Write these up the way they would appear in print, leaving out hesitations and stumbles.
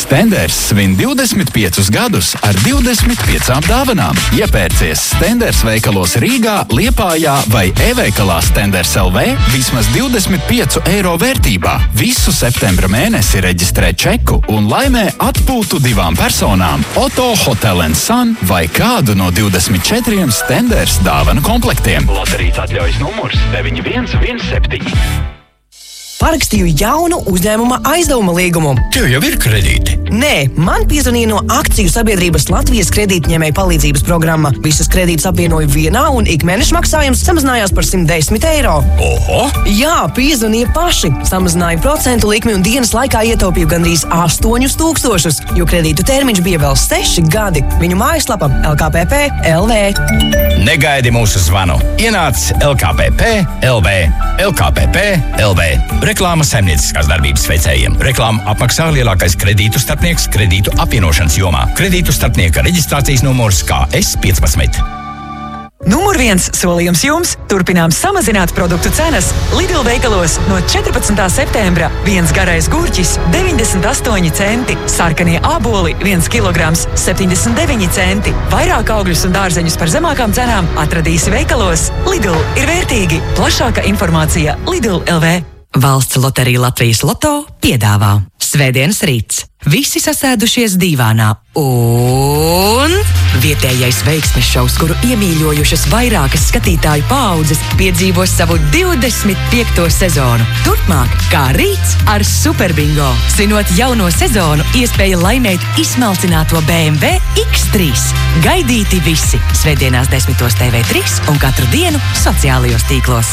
Stenders svin 25 gadus ar 25 dāvanām. Iepērcies Stenders veikalos Rīgā, Liepājā vai e-veikalā Stenders LV vismaz 25 eiro vērtībā. Visu septembra mēnesi reģistrē čeku un laimē atpūtu 2 personām, Otto Hotel & Sun vai kādu no 24 Stenders dāvanu komplektiem. Loterijas atļaujas numurs 9117. Parakstīju jaunu uzņēmuma aizdevuma līgumu. Tev jau ir kredīti? Nē, man piezvanīja no akciju sabiedrības Latvijas kredītņēmēju palīdzības programma. Visas kredītas apvienoju vienā un ikmēneša maksājums samazinājās par 110 eiro. Oho! Jā, piezvanīja paši. Samazināju procentu likmi un dienas laikā ietaupīju gandrīz 8,000, jo kredītu termiņš bija vēl 6 gadi. Viņu mājaslapa LKPP LV. Negaidi mūsu zvanu. Ienāc LKPP LV. LKPP LV. Reklāma saimnieciskās darbības veicējiem. Reklāmu apmaksā lielākais kredītu starpnieks kredītu apvienošanas jomā. Kredītu starpnieka reģistrācijas numurs KS15. Numur 1 solījums jums. Turpinām samazināt produktu cenas. Lidl veikalos no 14. septembra 1 garais gurķis 98 centi. Sarkanie āboli 1 kilograms 79 centi. Vairāk augļus un dārzeņus par zemākām cenām atradīsi veikalos. Lidl ir vērtīgi. Plašāka informācija Lidl LV. Valsts loterija Latvijas Loto piedāvā Svētdienas rīts. Visi sasēdušies dīvānā un vietējais veiksmes šovs, kuru iemīļojušas vairākas skatītāju paaudzes, piedzīvos savu 25. sezonu. Turpmāk, kā rīts ar Superbingo. Svinot jauno sezonu, iespēja laimēt izsmalcināto BMW X3. Gaidīti visi svētdienās 10. TV3 un katru dienu sociālajos tīklos.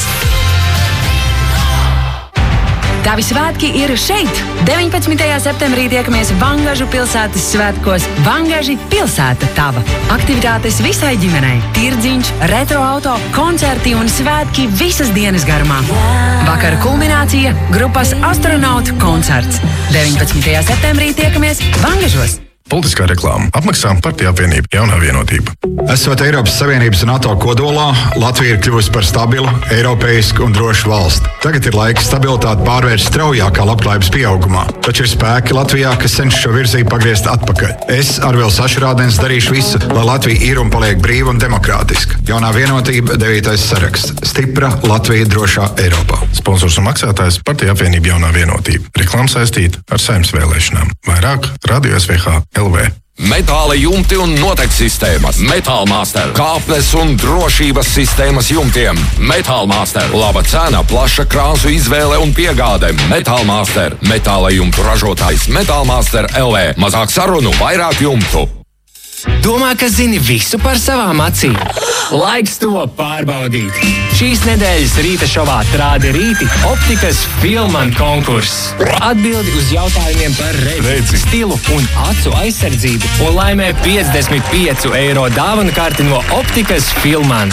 Tavi svētki ir šeit! 19. septembrī tiekamies Vangažu pilsētas svētkos. Vangaži pilsēta tava. Aktivitātes visai ģimenei. Tirdziņš, retroauto, koncerti un svētki visas dienas garumā. Vakara kulminācija – grupas Astronautu koncerts. 19. septembrī tiekamies Vangažos. Politiskā reklāma. Apmaksā Partija apvienība Jaunā vienotība. Esot Eiropas Savienības un NATO kodolā, Latvija ir kļuvusi par stabilu, eiropeisku un drošu valsti. Tagad ir laiks stabilitāti pārvērst straujākā labklājības pieaugumā. Taču ir spēki Latvijā, kas cenšas šo virzību pagriezt atpakaļ. Es, Arvils Ašrādens, darīšu visu, lai Latvija ir un paliek brīva un demokrātiska. Jaunā vienotība 9. saraksts. Stipra Latvija drošā Eiropā. Sponsors un maksātājs Partija apvienība Jaunā vienotība. Reklāma saistīta ar Saeimas vēlēšanām. Vairāk Radio SVH LV. Metāla jumti un noteku sistēmas. Metālmaster. Kāpnes un drošības sistēmas jumtiem. Metālmaster. Laba cena, plaša krāsu izvēle un piegāde. Metālmaster. Metāla jumtu ražotājs Metālmaster LV. Mazāk sarunu, vairāk jumtu. Domā, ka zini visu par savām acīm? Laiks to pārbaudīt. Šīs nedēļas rīta šovā Trādi rīti optikas Filman konkurss. Atbildi uz jautājumiem par redzi, stilu un acu aizsardzību un laimē 55 eiro dāvanu karti no optikas Filman.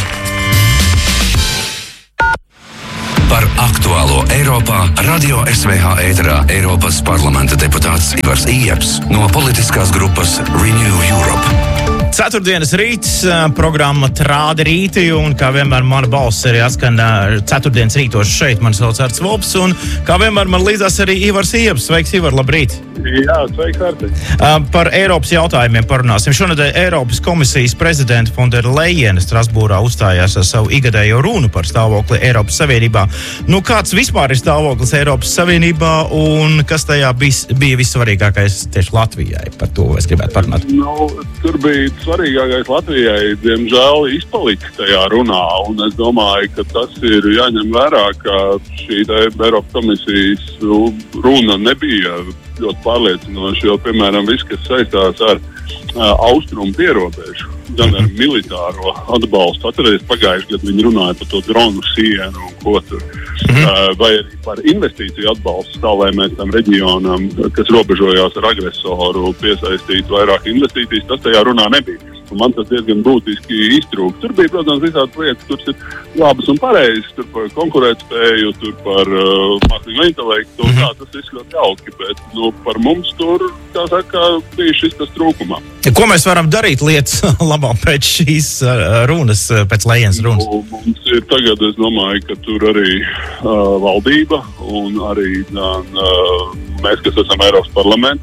Par aktuālo Eiropā Radio SVH ēterā Eiropas parlamenta deputāts Ivars Ieps no politiskās grupas Renew Europe. Ceturtdienas rīts, programma Trādi rīti, un kā vienmēr mana balss arī atskan ceturtdienas rītos šeit. Mani sauc Arts Volps, un kā vienmēr man līdzās arī Ivars Ieps. Sveiks, Ivar, labrīt! Jā, sveiks, Arti! Par Eiropas jautājumiem parunāsim. Šonedēļ Eiropas komisijas prezidenta von der Leyene Strasbūrā uzstājās ar savu igadējo runu par stāvokli Eiropas Savienībā. Nu, kāds vispār ir stāvoklis Eiropas Savienībā, un kas tajā bija vissvarīgākais tieši Latvijai? Par to es gribētu parunāt. Nu, tur bija svarīgākais Latvijai, diemžēl, izpalikt tajā runā, un es domāju, ka tas ir jāņem vērā, ka šī Eiropas komisijas runa nebija ļoti pārliecinoša, jo, piemēram, viss, kas saistās ar austrumu pierobežu, gan ar militāro atbalstu. Atcerieties, pagājuši gadu viņi runāja par to dronu sienu un ko tur, vai arī par investīciju atbalstu, tā lai mēs tam reģionam, kas robežojās ar agresoru, piesaistītu vairāk investīcijas, tas tajā runā nebija. Un man tas diezgan būtiski iztrūka. Tur bija, protams, visādas lietas, kuras ir labas un pareizas, tur par konkurētspēju, tur par mākslīgo intelektu, tā tas viss ļoti jauki, bet par mums tur, kā saka, bija šis tas trūkumā. Ko mēs varam darīt lietas labā pēc šīs runas, pēc Lejenas runas? Mums ir tagad, es domāju, ka tur arī valdība un arī mēs, kas esam Eiropas parlamentā,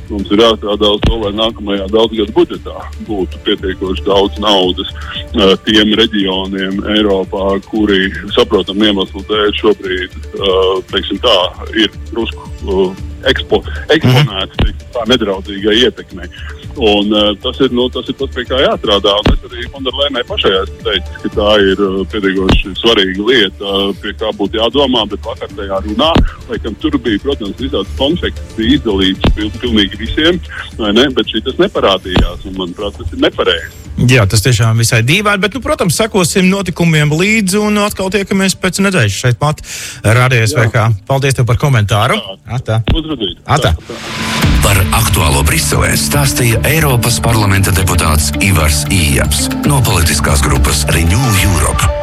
Mums ir jāstrādā uz to, lai nākamajā daudzgadu budžetā būtu pietiekoši daudz naudas tiem reģioniem Eiropā, kuri saprotam iemeslu dēļ šobrīd, teiksim tā, ir drusku eksponēts tā nedraudzīgai ietekmei. Un tas ir tas, pie kā jāstrādā. Un es arī Fonderleinai pašai esmu teicis, ka tā ir pietiekoši svarīga lieta, pie kā būtu jādomā, bet vakar tajā runā, laikam tur bija, protams, visāds konfekts bija izdalīts pilnīgi visiem, vai ne? Bet šī tas neparādījās, un manuprāt, tas ir nepareizi. Jā, tas tiešām visai dīvaini, bet, protams, sekosim notikumiem līdzi un atkal tiekamies pēc nedēļas šeit pat Radio SVH. Paldies tev par komentāru. Atā. Uzrādīt. Atā. Par aktuālo Briselē stāstīja Eiropas parlamenta deputāts Ivars Ījabs no politiskās grupas Renew Europe.